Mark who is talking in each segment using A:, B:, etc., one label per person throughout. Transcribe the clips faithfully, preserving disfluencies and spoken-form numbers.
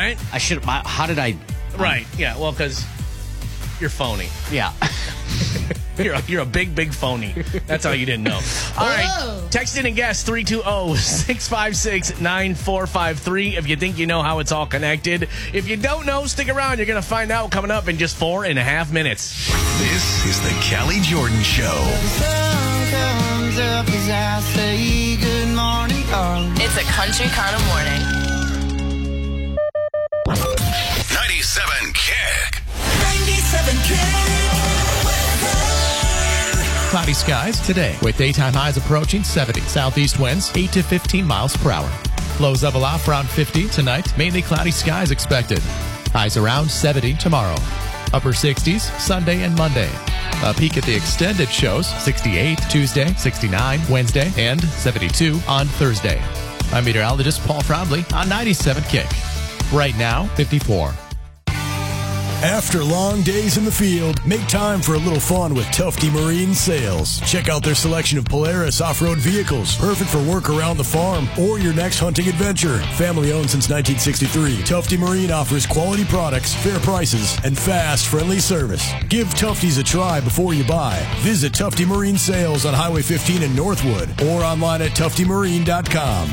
A: right?
B: I should. My, how did I?
A: Right. Yeah. Well, because you're phony.
B: Yeah.
A: You're a, you're a big, big phony. That's how you didn't know. All right. Text in and guess three two zero, six five six, nine four five three if you think you know how it's all connected. If you don't know, stick around. You're going to find out coming up in just four and a half minutes.
C: This is the Kelly Jordan Show.
D: The sun comes up as I say good morning, darling.
E: It's a country kind of morning.
C: ninety-seven Kick.
D: ninety-seven Kick.
F: Cloudy skies today with daytime highs approaching seventy. Southeast winds eight to fifteen miles per hour. Lows level off around fifty tonight. Mainly cloudy skies expected. Highs around seventy tomorrow. Upper sixties Sunday and Monday. A peek at the extended shows sixty-eight Tuesday, sixty-nine Wednesday, and seventy-two on Thursday. I'm meteorologist Paul Frobley on ninety-seven Kick. Right now, fifty-four.
G: After long days in the field, make time for a little fun with Tufty Marine Sales. Check out their selection of Polaris off-road vehicles, perfect for work around the farm or your next hunting adventure. Family owned since nineteen sixty-three, Tufty Marine offers quality products, fair prices, and fast, friendly service. Give Tufty's a try before you buy. Visit Tufty Marine Sales on Highway fifteen in Northwood or online at tufty marine dot com.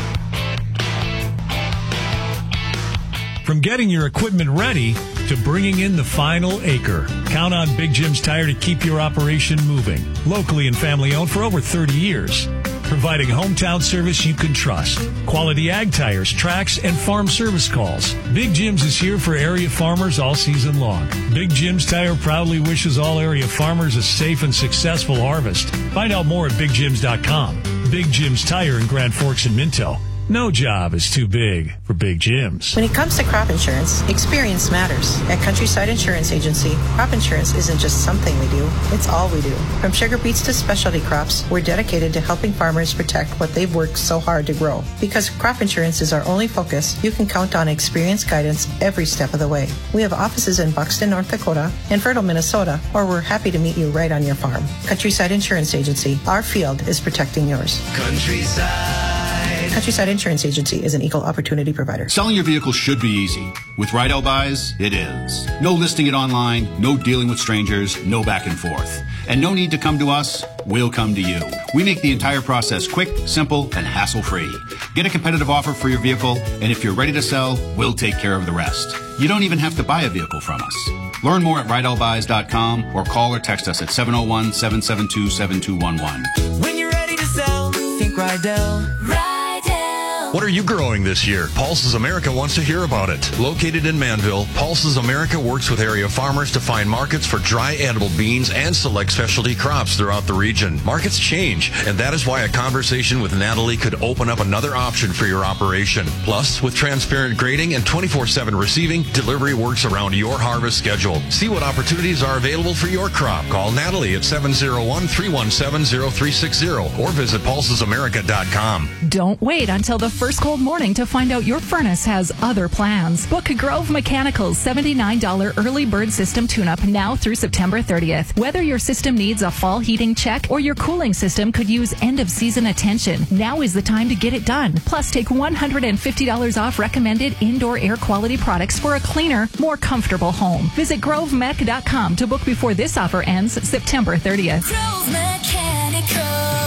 H: From getting your equipment ready to bringing in the final acre, count on Big Jim's Tire to keep your operation moving. Locally and family-owned for over thirty years. Providing hometown service you can trust. Quality ag tires, tracks, and farm service calls. Big Jim's is here for area farmers all season long. Big Jim's Tire proudly wishes all area farmers a safe and successful harvest. Find out more at big jims dot com. Big Jim's Tire in Grand Forks and Minto. No job is too big for Big Jim's.
I: When it comes to crop insurance, experience matters. At Countryside Insurance Agency, crop insurance isn't just something we do, it's all we do. From sugar beets to specialty crops, we're dedicated to helping farmers protect what they've worked so hard to grow. Because crop insurance is our only focus, you can count on experienced guidance every step of the way. We have offices in Buxton, North Dakota, and Fertile, Minnesota, or we're happy to meet you right on your farm. Countryside Insurance Agency, our field is protecting yours.
D: Countryside.
I: Countryside Insurance Agency is an equal opportunity provider.
J: Selling your vehicle should be easy. With Rydell Buys, it is. No listing it online, no dealing with strangers, no back and forth. And no need to come to us, we'll come to you. We make the entire process quick, simple, and hassle-free. Get a competitive offer for your vehicle, and if you're ready to sell, we'll take care of the rest. You don't even have to buy a vehicle from us. Learn more at rydell buys dot com or call or text us at seven oh one, seven seven two, seven two one one.
D: When you're ready to sell, think Rydell. Rydell.
K: What are you growing this year? Pulses America wants to hear about it. Located in Manville, Pulses America works with area farmers to find markets for dry edible beans and select specialty crops throughout the region. Markets change, and that is why a conversation with Natalie could open up another option for your operation. Plus, with transparent grading and twenty-four seven receiving, delivery works around your harvest schedule. See what opportunities are available for your crop. Call Natalie at seven oh one, three one seven, oh three six oh or visit pulses america dot com.
L: Don't wait until the first cold morning to find out your furnace has other plans. Book Grove Mechanical's seventy-nine dollars early bird system tune-up now through September thirtieth. Whether your system needs a fall heating check or your cooling system could use end-of-season attention, now is the time to get it done. Plus, take one hundred fifty dollars off recommended indoor air quality products for a cleaner, more comfortable home. Visit grove mech dot com to book before this offer ends September thirtieth.
E: Grove Mechanical.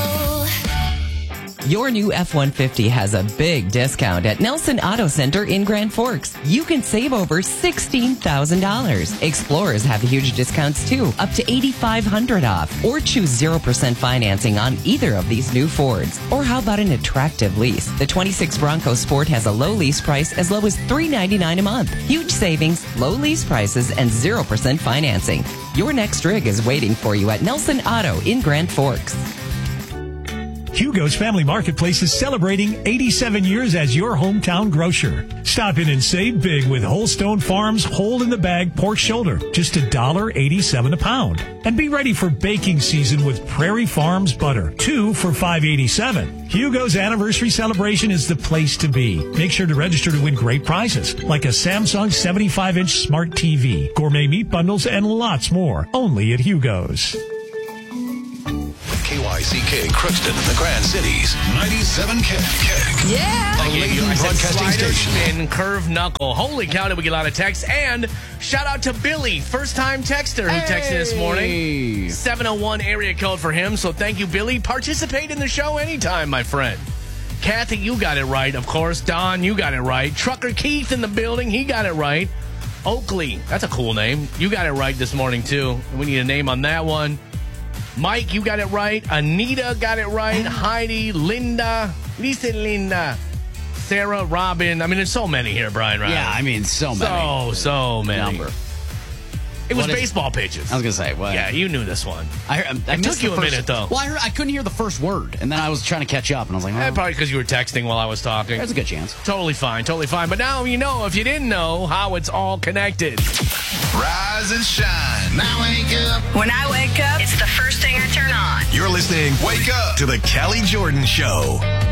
M: Your new F one fifty has a big discount at Nelson Auto Center in Grand Forks. You can save over sixteen thousand dollars. Explorers have huge discounts too, up to eight thousand five hundred dollars off. Or choose zero percent financing on either of these new Fords. Or how about an attractive lease? The twenty-six Bronco Sport has a low lease price as low as three hundred ninety-nine dollars a month. Huge savings, low lease prices, and zero percent financing. Your next rig is waiting for you at Nelson Auto in Grand Forks.
H: Hugo's Family Marketplace is celebrating eighty-seven years as your hometown grocer. Stop in and save big with Holstone Farms whole-in-the-bag pork shoulder, just one dollar eighty-seven a pound. And be ready for baking season with Prairie Farms butter, two for five eighty-seven. Hugo's anniversary celebration is the place to be. Make sure to register to win great prizes, like a Samsung seventy-five inch smart T V, gourmet meat bundles, and lots more, only at Hugo's.
C: K Y I C K, Crookston, and the Grand Cities. ninety-seven K K.
E: Yeah.
A: I gave you, I said
C: Broadcasting
A: slider,
C: station.
A: spin, curve, knuckle. Holy cow, did we get a lot of texts. And shout out to Billy, first-time texter who texted this morning. seven oh one area code for him, so thank you, Billy. Participate in the show anytime, my friend. Kathy, you got it right, of course. Don, you got it right. Trucker Keith in the building, he got it right. Oakley, that's a cool name. You got it right this morning, too. We need a name on that one. Mike, you got it right. Anita got it right. Heidi, Linda, Lisa, Linda, Sarah, Robin. I mean, there's so many here, Brian, right?
B: Yeah, I mean, so many.
A: So, so many.
B: Number.
A: It was
B: What is-
A: baseball pitches.
B: I was going to say, what?
A: Yeah, you knew this one.
B: I, I, I
A: It
B: missed
A: took you
B: the
A: a
B: first-
A: minute, though.
B: Well, I, heard, I couldn't hear the first word, and then I was trying to catch up, and I was like,
A: Eh,
B: oh,
A: probably because you were texting while I was talking.
B: there's a good chance.
A: Totally fine, totally fine. But now you know, if you didn't know, how it's all connected.
C: Rise and shine. Now wake up.
E: When I wake up, it's the first thing I turn on.
C: You're listening. Wake up to the Callie Jordan Show.